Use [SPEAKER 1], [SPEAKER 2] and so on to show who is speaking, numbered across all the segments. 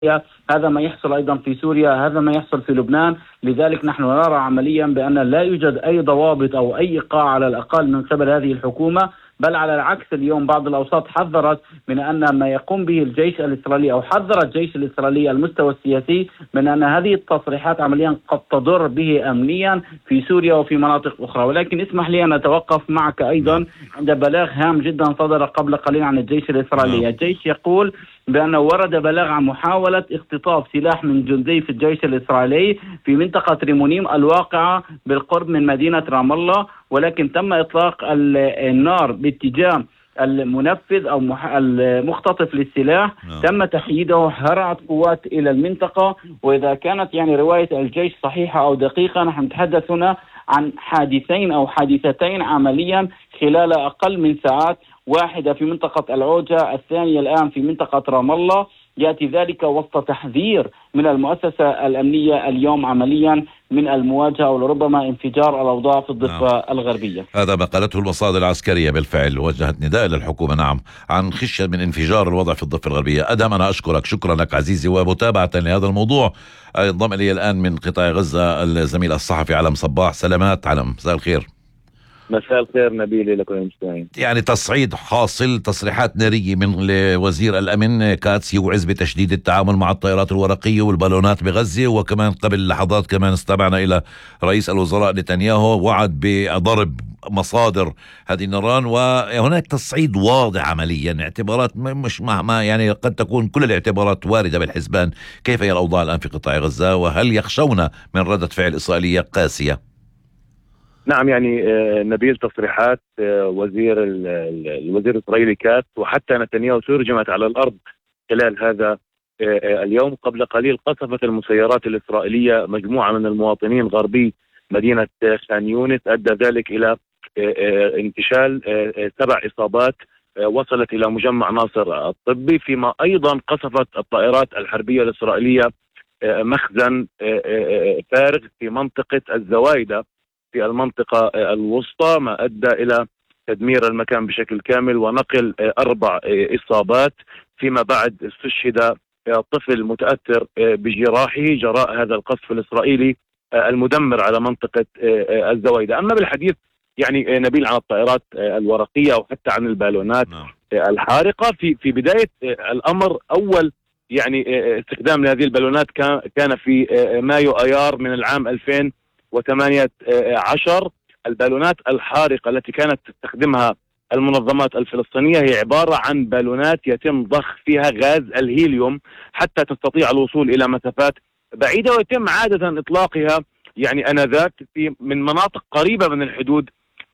[SPEAKER 1] هذا ما يحصل أيضا في سوريا، هذا ما يحصل في لبنان. لذلك نحن نرى عمليا بأن لا يوجد أي ضوابط أو أي إيقاع على الأقل من قبل هذه الحكومة، بل على العكس اليوم بعض الأوساط حذرت من أن ما يقوم به الجيش الإسرائيلي، أو حذر الجيش الإسرائيلي المستوى السياسي من أن هذه التصريحات عمليا قد تضر به أمنيا في سوريا وفي مناطق أخرى. ولكن اسمح لي أن أتوقف معك أيضا عند بلاغ هام جدا صدر قبل قليل عن الجيش الإسرائيلي. الجيش يقول بأنه ورد بلاغ عن محاولة اختطاف سلاح من جندي في الجيش الإسرائيلي في منطقة ريمونيم الواقعة بالقرب من مدينة رام الله، ولكن تم إطلاق النار باتجاه المنفذ أو المختطف للسلاح. تم تحييده، هرعت قوات إلى المنطقة. وإذا كانت رواية الجيش صحيحة أو دقيقة، نحن نتحدث هنا عن حادثين أو حادثتين عمليا خلال أقل من ساعات، واحدة في منطقة العوجة، الثانية الآن في منطقة رام الله. يأتي ذلك وسط تحذير من المؤسسة الأمنية اليوم عمليا من المواجهة ولربما انفجار الأوضاع في الضفة الغربية.
[SPEAKER 2] هذا ما قالته المصادر العسكرية بالفعل، وجهت نداء للحكومة عن خشية من انفجار الوضع في الضفة الغربية. أدهم، أنا أشكرك، شكرا لك عزيزي. ومتابعة لهذا الموضوع انضم إلي الآن من قطاع غزة الزميل الصحفي علم صباح. سلامات علم، مساء الخير.
[SPEAKER 3] مساء الخير نبيل لكم المستمعين.
[SPEAKER 2] تصعيد حاصل، تصريحات نارية من وزير الأمن كاتس يوعز بتشديد التعامل مع الطائرات الورقية والبالونات بغزة، وكمان قبل لحظات كمان استمعنا إلى رئيس الوزراء نتنياهو وعد بضرب مصادر هذه النيران. وهناك تصعيد واضح عمليا، اعتبارات مش ما قد تكون كل الاعتبارات واردة بالحسبان. كيف هي الأوضاع الآن في قطاع غزة، وهل يخشون من ردة فعل إسرائيلية قاسية؟
[SPEAKER 3] نعم، نبيل، تصريحات الوزير الإسرائيلي كات وحتى نتنياهو ترجمت على الأرض خلال هذا اليوم. قبل قليل قصفت المسيرات الإسرائيلية مجموعة من المواطنين غربي مدينة خان يونس، أدى ذلك إلى انتشال 7 إصابات وصلت إلى مجمع ناصر الطبي. فيما أيضا قصفت الطائرات الحربية الإسرائيلية مخزن فارغ في منطقة الزوايدة في المنطقة الوسطى، ما أدى إلى تدمير المكان بشكل كامل ونقل 4 إصابات. فيما بعد استشهد طفل متأثر بجراحه جراء هذا القصف الإسرائيلي المدمر على منطقة الزوايدة. أما بالحديث نبيل عن الطائرات الورقية أو حتى عن البالونات الحارقة، في بداية الأمر أول استخدام لهذه البالونات كان في مايو أيار من العام 2018. البالونات الحارقة التي كانت تستخدمها المنظمات الفلسطينية هي عبارة عن بالونات يتم ضخ فيها غاز الهيليوم حتى تستطيع الوصول إلى مسافات بعيدة، ويتم عادة إطلاقها آنذاك من مناطق قريبة من الحدود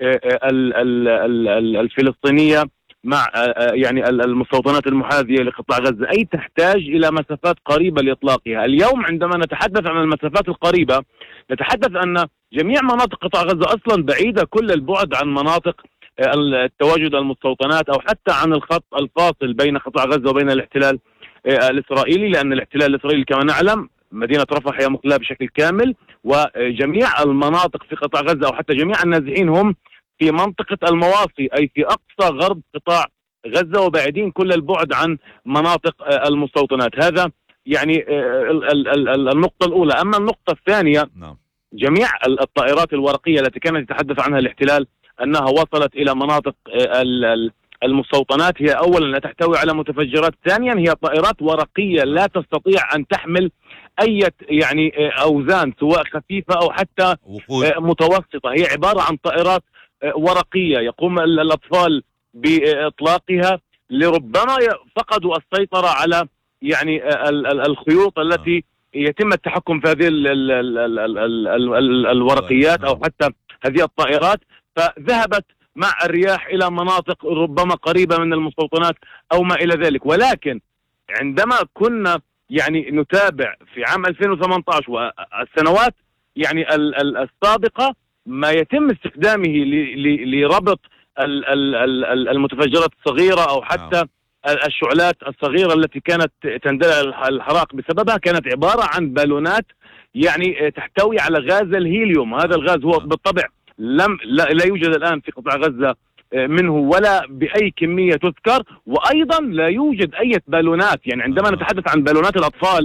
[SPEAKER 3] الفلسطينية مع المستوطنات المحاذية لقطاع غزة، أي تحتاج إلى مسافات قريبة لإطلاقها. اليوم عندما نتحدث عن المسافات القريبة نتحدث أن جميع مناطق قطاع غزة أصلا بعيدة كل البعد عن مناطق التواجد المستوطنات أو حتى عن الخط الفاصل بين قطاع غزة وبين الاحتلال الإسرائيلي، لأن الاحتلال الإسرائيلي كما نعلم مدينة رفح هي مقلاة بشكل كامل، وجميع المناطق في قطاع غزة أو حتى جميع النازحين هم في منطقة المواصي، أي في أقصى غرب قطاع غزة وبعيدين كل البعد عن مناطق المستوطنات. هذا النقطة الأولى. أما النقطة الثانية، جميع الطائرات الورقية التي كانت يتحدث عنها الاحتلال أنها وصلت إلى مناطق المستوطنات هي أولا لا تحتوي على متفجرات، ثانيا هي طائرات ورقية لا تستطيع أن تحمل أي أوزان سواء خفيفة أو حتى متوسطة. هي عبارة عن طائرات ورقية يقوم الأطفال بإطلاقها لربما فقدوا السيطرة على الخيوط التي يتم التحكم في هذه الورقيات أو حتى هذه الطائرات، فذهبت مع الرياح إلى مناطق ربما قريبة من المستوطنات أو ما إلى ذلك. ولكن عندما كنا نتابع في عام 2018 والسنوات السابقة ما يتم استخدامه لربط المتفجرات الصغيرة أو حتى الشعلات الصغيرة التي كانت تندلع الحرائق بسببها كانت عبارة عن بالونات تحتوي على غاز الهيليوم. هذا الغاز هو بالطبع لا يوجد الآن في قطاع غزة منه ولا بأي كمية تذكر. وأيضا لا يوجد أي بالونات، يعني عندما نتحدث عن بالونات الأطفال